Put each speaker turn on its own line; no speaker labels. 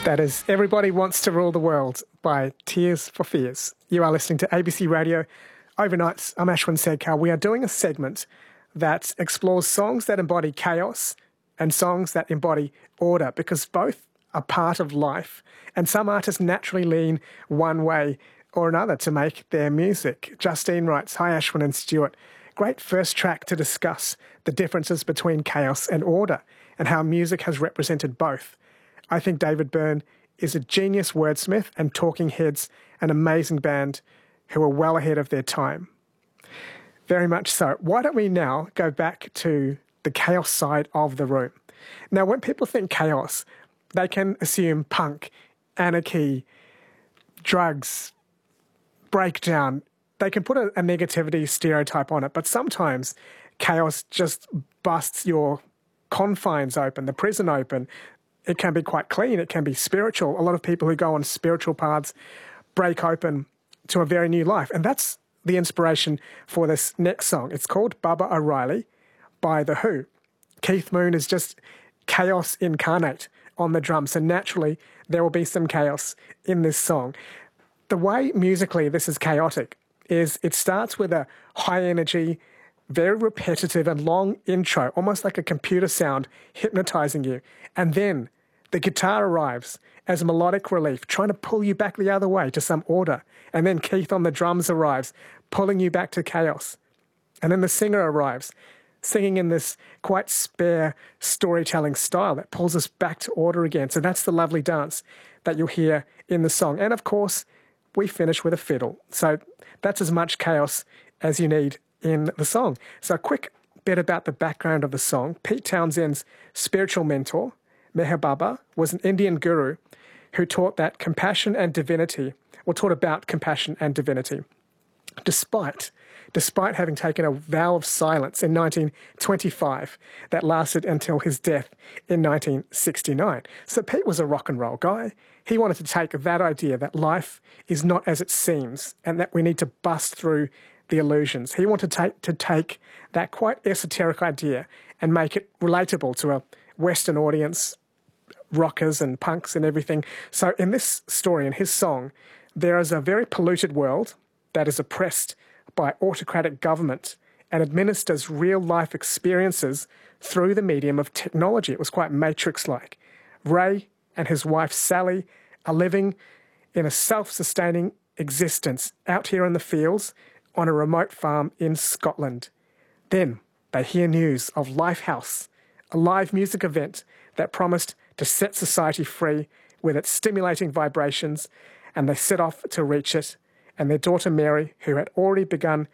That is Everybody Wants to Rule the World by Tears for Fears. You are listening to ABC Radio Overnights. I'm Ashwin Sedkar. We are doing a segment that explores songs that embody chaos and songs that embody order, because both are part of life. And some artists naturally lean one way or another to make their music. Justine writes, "Hi Ashwin and Stuart. Great first track to discuss the differences between chaos and order and how music has represented both. I think David Byrne is a genius wordsmith and Talking Heads, an amazing band who are well ahead of their time." Very much so. Why don't we now go back to the chaos side of the room? Now, when people think chaos, they can assume punk, anarchy, drugs, breakdown. They can put a negativity stereotype on it, but sometimes chaos just busts your confines open, the prison open. It can be quite clean. It can be spiritual. A lot of people who go on spiritual paths break open to a very new life. And that's the inspiration for this next song. It's called Baba O'Riley by The Who. Keith Moon is just chaos incarnate on the drums. So naturally, there will be some chaos in this song. The way musically this is chaotic is it starts with a high energy, very repetitive and long intro, almost like a computer sound hypnotizing you. And then the guitar arrives as a melodic relief, trying to pull you back the other way to some order. And then Keith on the drums arrives, pulling you back to chaos. And then the singer arrives, singing in this quite spare storytelling style that pulls us back to order again. So that's the lovely dance that you'll hear in the song. And of course, we finish with a fiddle. So that's as much chaos as you need in the song. So a quick bit about the background of the song. Pete Townshend's spiritual mentor, Meher Baba, was an Indian guru who taught about compassion and divinity. Despite having taken a vow of silence in 1925 that lasted until his death in 1969. So Pete was a rock and roll guy. He wanted to take that idea that life is not as it seems and that we need to bust through the illusions. He wanted to take that quite esoteric idea and make it relatable to a Western audience, rockers and punks and everything. So in this story, in his song, there is a very polluted world that is oppressed by autocratic government and administers real-life experiences through the medium of technology. It was quite Matrix-like. Ray and his wife Sally are living in a self-sustaining existence out here in the fields on a remote farm in Scotland. Then they hear news of Lifehouse, a live music event that promised to set society free with its stimulating vibrations, and they set off to reach it. And their daughter Mary, who had already begun